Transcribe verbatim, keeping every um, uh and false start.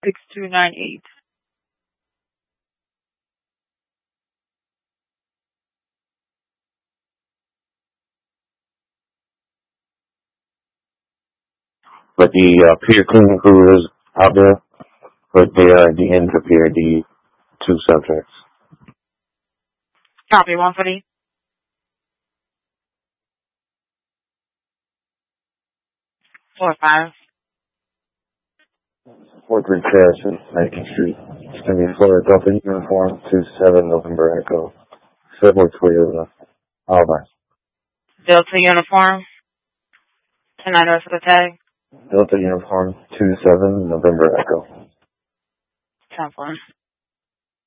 six two nine eight. But the uh, peer cleaning crew is out there, but they are at the end to peer the two subjects. Copy, one forty. Four five. four three Harrison, nineteenth Street. It's going to be Florida Delta Uniform two seven November Echo. February Toyota. Alright. Delta uniform. Ten nine for the tag. Delta Uniform two seven November Echo. Ten four.